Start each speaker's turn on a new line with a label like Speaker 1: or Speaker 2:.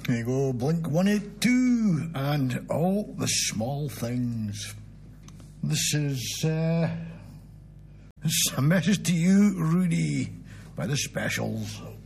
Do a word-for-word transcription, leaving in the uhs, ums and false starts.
Speaker 1: There you go, Blink one eighty-two and All the Small Things. This is, uh, this is a message to you, Rudy, by the Specials.